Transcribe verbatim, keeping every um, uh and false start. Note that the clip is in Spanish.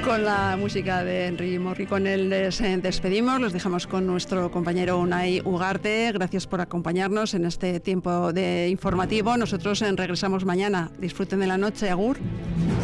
Con la música de Henry Morricone les despedimos, los dejamos con nuestro compañero Unai Ugarte. Gracias por acompañarnos en este tiempo de informativo. Nosotros regresamos mañana. Disfruten de la noche. Agur.